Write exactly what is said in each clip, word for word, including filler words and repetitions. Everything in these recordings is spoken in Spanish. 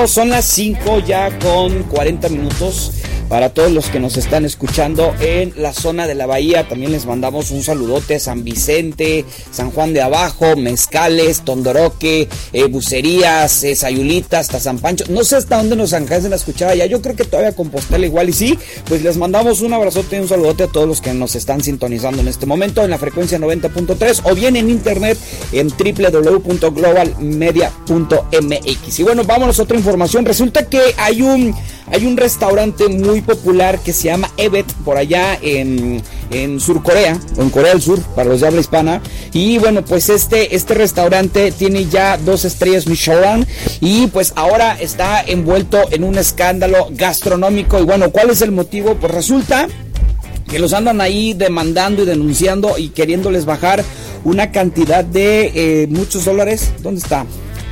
Son las cinco ya con cuarenta minutos. Para todos los que nos están escuchando en la zona de la bahía, también les mandamos un saludote. San Vicente, San Juan de Abajo, Mezcales, Tondoroque, eh, Bucerías, eh, Sayulita, hasta San Pancho. No sé hasta dónde nos alcancen a escuchar allá. Yo creo que todavía Compostela igual y sí. Pues les mandamos un abrazote y un saludote a todos los que nos están sintonizando en este momento en la frecuencia noventa punto tres o bien en internet en doble u doble u doble u punto global media punto m x. Y bueno, vámonos a otra información. Resulta que hay un... Hay un restaurante muy popular que se llama Evet por allá en, en Sur Corea, o en Corea del Sur, para los de habla hispana. Y bueno, pues este, este restaurante tiene ya dos estrellas Michelin y pues ahora está envuelto en un escándalo gastronómico. Y bueno, ¿cuál es el motivo? Pues resulta que los andan ahí demandando y denunciando y queriéndoles bajar una cantidad de eh, muchos dólares. ¿Dónde está?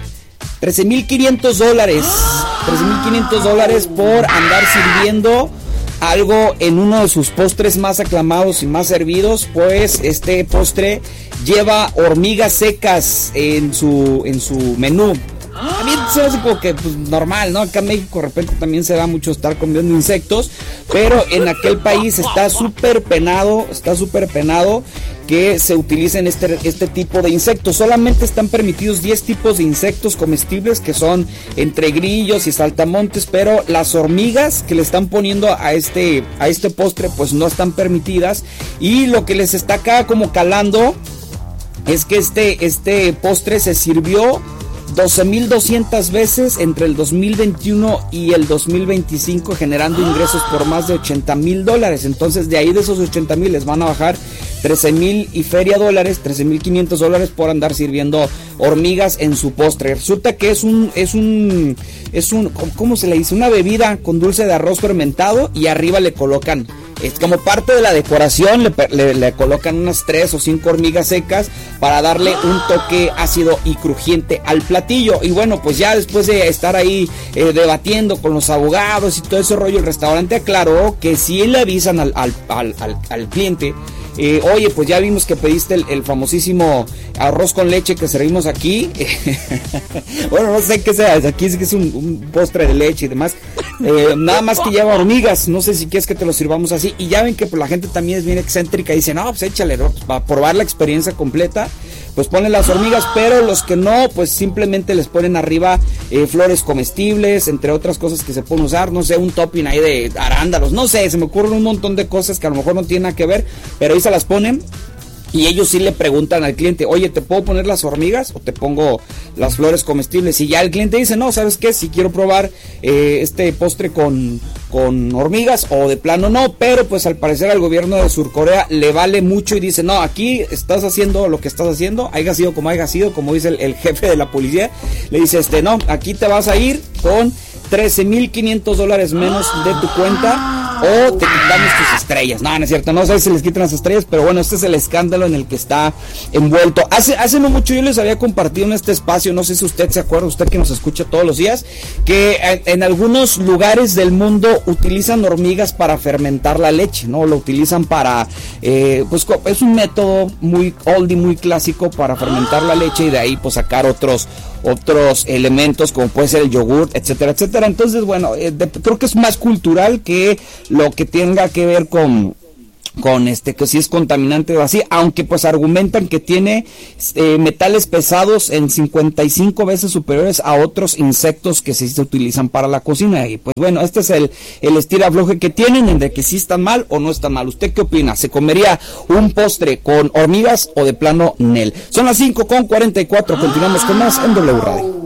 trece mil quinientos dólares. trece mil quinientos dólares por andar sirviendo algo en uno de sus postres más aclamados y más servidos. Pues este postre lleva hormigas secas en su, en su menú. A mí se hace como que pues normal, ¿no? Acá en México de repente también se da mucho estar comiendo insectos, pero en aquel país está súper penado, está súper penado que se utilicen este, este tipo de insectos. Solamente están permitidos diez tipos de insectos comestibles, que son entre grillos y saltamontes, pero las hormigas que le están poniendo a este, a este postre pues no están permitidas. Y lo que les está acá como calando es que este, este postre se sirvió doce mil doscientas veces entre el dos mil veintiuno y el dos mil veinticinco, generando ingresos por más de ochenta mil dólares. Entonces de ahí de esos ochenta mil les van a bajar trece mil y feria dólares, trece mil quinientos dólares por andar sirviendo hormigas en su postre. Resulta que es un, es un, es un, ¿cómo se le dice? Una bebida con dulce de arroz fermentado y arriba le colocan, es como parte de la decoración, le, le, le colocan unas tres o cinco hormigas secas para darle un toque ácido y crujiente al platillo. Y bueno, pues ya después de estar ahí eh, debatiendo con los abogados y todo ese rollo, el restaurante aclaró que si le avisan al, al, al, al, al cliente, Eh, oye, pues ya vimos que pediste el, el famosísimo arroz con leche que servimos aquí. Bueno, no sé qué sea, aquí es que es un, un postre de leche y demás. Eh, nada más que lleva hormigas, no sé si quieres que te lo sirvamos así. Y ya ven que pues, la gente también es bien excéntrica y dice, no, pues échale, ¿no? Pues, para probar la experiencia completa, pues ponen las hormigas, pero los que no, pues simplemente les ponen arriba eh, flores comestibles, entre otras cosas que se pueden usar, no sé, un topping ahí de arándanos, no sé, se me ocurren un montón de cosas que a lo mejor no tienen nada que ver, pero ahí se las ponen. Y ellos sí le preguntan al cliente, oye, ¿te puedo poner las hormigas o te pongo las flores comestibles? Y ya el cliente dice, no, ¿sabes qué? Si quiero probar eh, este postre con, con hormigas o de plano no. Pero pues al parecer al gobierno de Sur Corea le vale mucho y dice, no, aquí estás haciendo lo que estás haciendo, haya sido como haya sido, como dice el, el jefe de la policía. Le dice, este, no, aquí te vas a ir con trece mil quinientos dólares menos de tu cuenta o te quitamos tus estrellas. No, no es cierto, no sé si les quitan las estrellas, pero bueno, este es el escándalo en el que está envuelto. Hace, hace no mucho yo les había compartido en este espacio, no sé si usted se acuerda, usted que nos escucha todos los días, que en, en algunos lugares del mundo utilizan hormigas para fermentar la leche, ¿no? Lo utilizan para, eh, pues es un método muy oldie, muy clásico para fermentar la leche y de ahí pues sacar otros otros elementos como puede ser el yogur, etcétera, etcétera. Entonces, bueno, eh, de, creo que es más cultural que lo que tenga que ver con con este, que si es contaminante o así, aunque pues argumentan que tiene eh, metales pesados en cincuenta y cinco veces superiores a otros insectos que sí se utilizan para la cocina. Y pues bueno, este es el, el estirafloje que tienen, de que si están mal o no están mal. ¿Usted qué opina? ¿Se comería un postre con hormigas o de plano Nel? Son las cinco con cuarenta y cuatro, continuamos con más en W Radio.